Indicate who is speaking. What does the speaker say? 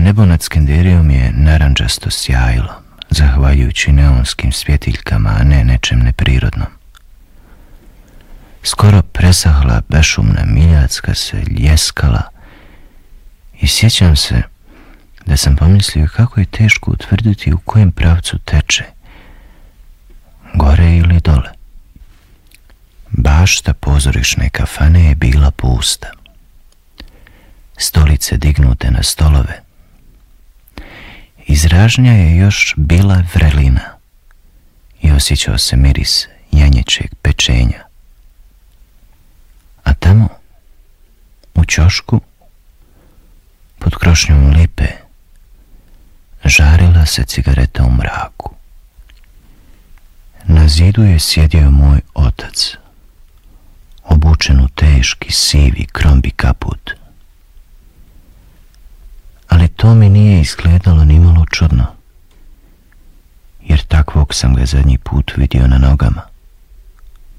Speaker 1: Nebo nad Skenderijom je narandžasto sjajilo, zahvaljujući neonskim svjetiljkama, a ne nečem neprirodnom. Skoro presahla bešumna Miljacka se ljeskala i sjećam se da sam pomislio kako je teško utvrditi u kojem pravcu teče, gore ili dole. Bašta pozorišne kafane je bila pusta. Stolice dignute na stolove. Iz ražnja je još bila vrelina i osjećao se miris janječeg pečenja. A tamo, u ćošku, pod krošnjom lipe, žarila se cigareta u mraku. Na zidu je sjedio moj otac, obučen u teški, sivi krombi kaput. Ali to mi nije izgledalo nimalo čudno, jer takvog sam ga zadnji put vidio na nogama.